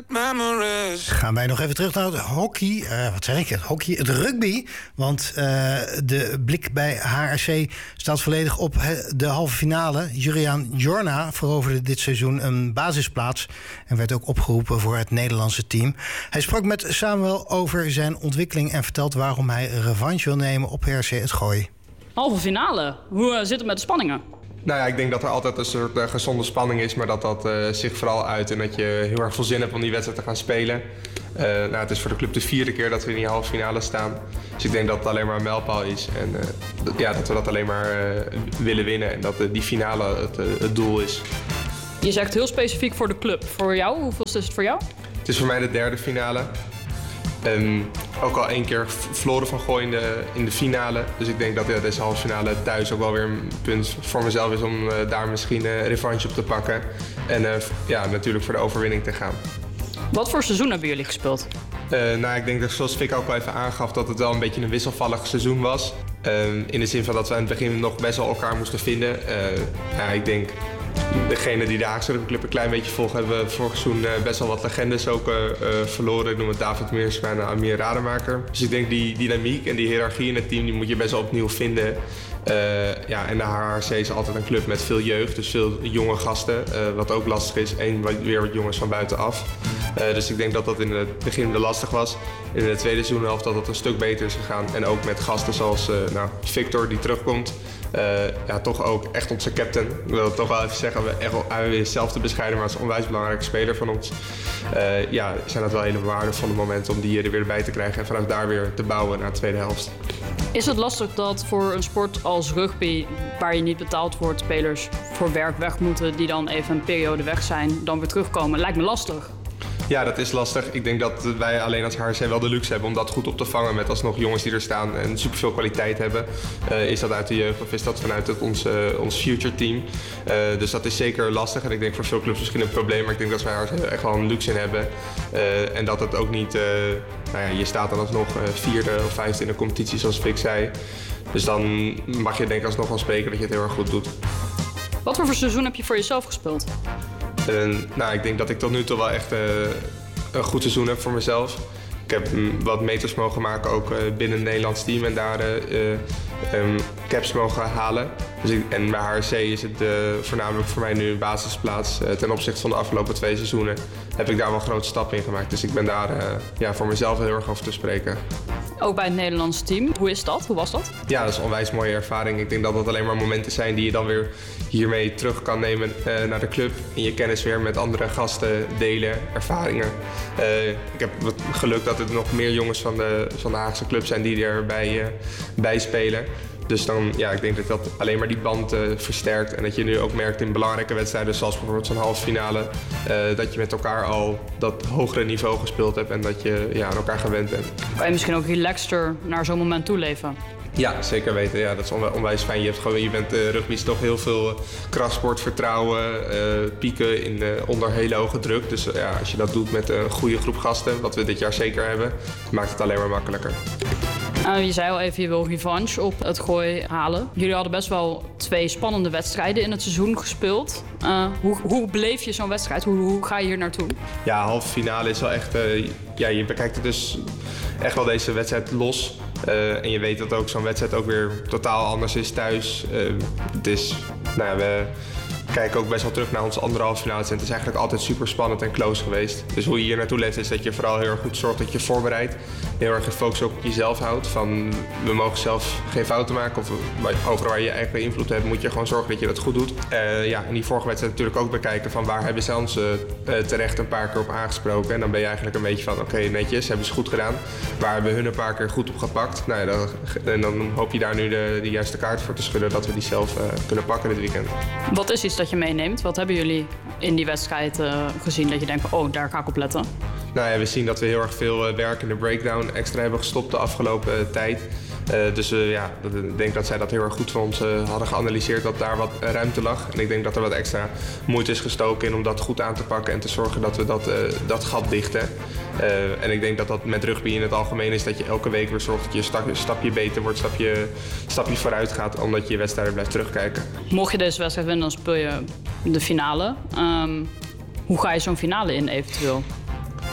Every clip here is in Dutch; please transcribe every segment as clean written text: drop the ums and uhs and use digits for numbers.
memories. Gaan wij nog even terug naar het hockey. Het rugby. Want de blik bij HRC staat volledig op de halve finale. Juriaan Jorna veroverde dit seizoen een basisplaats en werd ook opgeroepen voor het Nederlandse team. Hij sprak met Samuel over zijn ontwikkeling en vertelt waarom hij revanche wil nemen op HRC Het Gooi. Halve finale. Hoe zit het met de spanningen? Nou ja, ik denk dat er altijd een soort gezonde spanning is, maar dat zich vooral uit en dat je heel erg veel zin hebt om die wedstrijd te gaan spelen. Het is voor de club de 4e keer dat we in die halve finale staan. Dus ik denk dat het alleen maar een mijlpaal is en dat we dat alleen maar willen winnen en dat die finale het doel is. Je zegt heel specifiek voor de club. Voor jou, hoeveelste is het voor jou? Het is voor mij de 3e finale. Ook al 1 keer verloren van Gooi in de finale. Dus ik denk dat deze halve finale thuis ook wel weer een punt voor mezelf is om daar misschien revanche op te pakken. En natuurlijk voor de overwinning te gaan. Wat voor seizoen hebben jullie gespeeld? Ik denk dat, zoals Fik ook al even aangaf, dat het wel een beetje een wisselvallig seizoen was. In de zin van dat we aan het begin nog best wel elkaar moesten vinden. Ik denk, degene die de Haagse Rugbyclub een klein beetje volgen, hebben we vorig seizoen best wel wat legendes ook verloren. Ik noem het David Meersma en Amir Rademaker. Dus ik denk die dynamiek en die hiërarchie in het team, die moet je best wel opnieuw vinden. En de HRC is altijd een club met veel jeugd, dus veel jonge gasten, wat ook lastig is. En weer wat jongens van buitenaf. Dus ik denk dat dat in het begin lastig was. In de tweede seizoenhelft dat het een stuk beter is gegaan. En ook met gasten zoals Victor die terugkomt. Toch ook echt onze captain. Ik wil het toch wel even zeggen, hij is zelf te bescheiden, maar het is een onwijs belangrijke speler van ons. Zijn dat wel hele waardevolle momenten om die er weer bij te krijgen en vanaf daar weer te bouwen naar de tweede helft. Is het lastig dat voor een sport als rugby, waar je niet betaald wordt, spelers voor werk weg moeten die dan even een periode weg zijn, dan weer terugkomen? Lijkt me lastig. Ja, dat is lastig. Ik denk dat wij alleen als HRC wel de luxe hebben om dat goed op te vangen met alsnog jongens die er staan en superveel kwaliteit hebben. Is dat uit de jeugd of is dat vanuit ons future team? Dus dat is zeker lastig en ik denk voor veel clubs misschien een probleem, maar ik denk dat wij er echt wel een luxe in hebben. En dat het ook niet, je staat dan alsnog 4e of 5e in de competitie zoals Fik zei. Dus dan mag je denk ik alsnog wel spreken dat je het heel erg goed doet. Wat voor seizoen heb je voor jezelf gespeeld? Ik denk dat ik tot nu toe wel echt een goed seizoen heb voor mezelf. Ik heb wat meters mogen maken ook binnen het Nederlands team en daar caps mogen halen. En bij HRC is het voornamelijk voor mij nu een basisplaats. Ten opzichte van de afgelopen 2 seizoenen heb ik daar wel grote stappen in gemaakt. Dus ik ben daar voor mezelf heel erg over te spreken. Ook bij het Nederlands team. Hoe is dat? Hoe was dat? Ja, dat is een onwijs mooie ervaring. Ik denk dat dat alleen maar momenten zijn die je dan weer hiermee terug kan nemen naar de club. En je kennis weer met andere gasten delen, ervaringen. Ik heb het geluk dat er nog meer jongens van de Haagse club zijn die erbij bij spelen. Dus dan, ik denk dat dat alleen maar die band versterkt. En dat je nu ook merkt in belangrijke wedstrijden, zoals bijvoorbeeld zo'n halve finale, dat je met elkaar al dat hogere niveau gespeeld hebt en dat je aan elkaar gewend bent. Kan je misschien ook relaxter naar zo'n moment toeleven? Ja, zeker weten. Ja, dat is onwijs fijn. Je bent rugby is toch heel veel krachtsport, vertrouwen, pieken onder hele hoge druk. Dus als je dat doet met een goede groep gasten, wat we dit jaar zeker hebben, maakt het alleen maar makkelijker. Je zei al even, je wil revanche op het Gooi halen. Jullie hadden best wel 2 spannende wedstrijden in het seizoen gespeeld. Hoe beleef je zo'n wedstrijd? Hoe ga je hier naartoe? Ja, halve finale is wel echt... je bekijkt het dus echt wel deze wedstrijd los. En je weet dat ook zo'n wedstrijd ook weer totaal anders is thuis. Het is... we kijken ook best wel terug naar onze andere halve finales. En het is eigenlijk altijd super spannend en close geweest. Dus hoe je hier naartoe leeft is dat je vooral heel erg goed zorgt dat je voorbereidt. Heel erg gefocust ook op jezelf houdt. Van we mogen zelf geen fouten maken. Of overal waar je eigen invloed hebt moet je gewoon zorgen dat je dat goed doet. En die vorige wedstrijd natuurlijk ook bekijken van waar hebben ze ons terecht een paar keer op aangesproken. En dan ben je eigenlijk een beetje van oké, netjes, hebben ze goed gedaan. Waar hebben hun een paar keer goed op gepakt. En dan hoop je daar nu de juiste kaart voor te schudden dat we die zelf kunnen pakken dit weekend. Wat is iets dat je meeneemt? Wat hebben jullie in die wedstrijd gezien dat je denkt van daar ga ik op letten? We zien dat we heel erg veel werk in de breakdown extra hebben gestopt de afgelopen tijd. Ik denk dat zij dat heel erg goed voor ons hadden geanalyseerd, dat daar wat ruimte lag. En ik denk dat er wat extra moeite is gestoken in om dat goed aan te pakken en te zorgen dat we dat gat dichten. En ik denk dat dat met rugby in het algemeen is dat je elke week weer zorgt dat je een stapje beter wordt, stapje vooruit gaat, omdat je je wedstrijden blijft terugkijken. Mocht je deze wedstrijd winnen, dan speel je de finale. Hoe ga je zo'n finale in eventueel?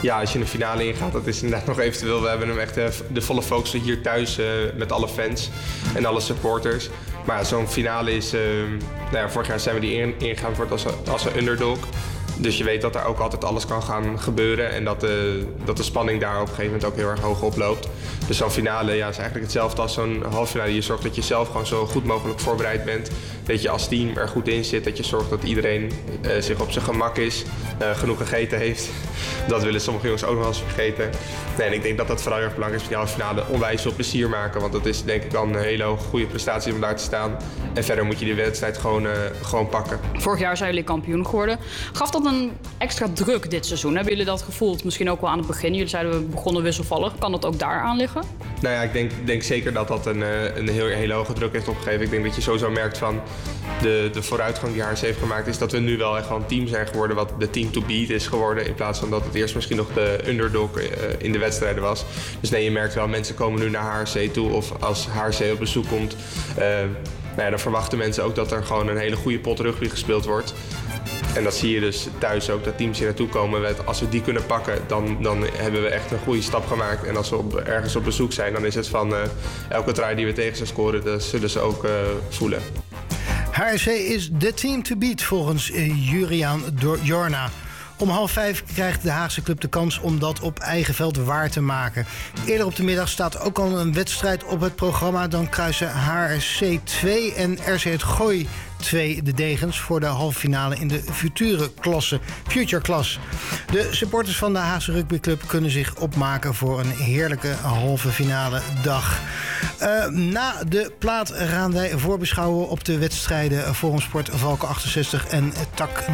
ja, als je een finale ingaat, dat is inderdaad nog eventueel. We hebben hem echt de volle focus hier thuis met alle fans en alle supporters. Maar zo'n finale is... vorig jaar zijn we die ingegaan voor als een underdog. Dus je weet dat er ook altijd alles kan gaan gebeuren. En dat de spanning daar op een gegeven moment ook heel erg hoog oploopt. Dus zo'n finale is eigenlijk hetzelfde als zo'n halve finale. Je zorgt dat je zelf gewoon zo goed mogelijk voorbereid bent. Dat je als team er goed in zit. Dat je zorgt dat iedereen zich op zijn gemak is. Genoeg gegeten heeft. Dat willen sommige jongens ook nog wel eens vergeten. Nee, en ik denk dat dat vooral heel erg belangrijk is voor die halve finale. Onwijs veel plezier maken. Want dat is denk ik al een hele hoge goede prestatie om daar te staan. En verder moet je die wedstrijd gewoon pakken. Vorig jaar zijn jullie kampioen geworden. Gaf dat een extra druk dit seizoen? Hebben jullie dat gevoeld? Misschien ook wel aan het begin. Jullie zeiden we begonnen wisselvallig. Kan dat ook daar aan liggen? Nou ja, ik denk zeker dat dat een hele hoge druk heeft opgegeven. Ik denk dat je sowieso merkt van de vooruitgang die HRC heeft gemaakt... is dat we nu wel echt wel een team zijn geworden wat de team to beat is geworden... in plaats van dat het eerst misschien nog de underdog in de wedstrijden was. Dus nee, je merkt wel, mensen komen nu naar HRC toe of als HRC op bezoek komt... dan verwachten mensen ook dat er gewoon een hele goede pot rugby gespeeld wordt. En dat zie je dus thuis ook, dat teams hier naartoe komen. Als we die kunnen pakken, dan hebben we echt een goede stap gemaakt. En als we ergens op bezoek zijn, dan is het van elke try die we tegen ze scoren, dat zullen ze ook voelen. HRC is de team to beat volgens Juriaan Jorna. Om 4:30 krijgt de Haagse club de kans om dat op eigen veld waar te maken. Eerder op de middag staat ook al een wedstrijd op het programma. Dan kruisen HRC 2 en RC Het Gooi 2 de degens voor de halve finale in de Future Class. De supporters van de Haagse rugbyclub kunnen zich opmaken voor een heerlijke halve finale dag. Na de plaat gaan wij voorbeschouwen op de wedstrijden Forum Sport Valken 68 en TAC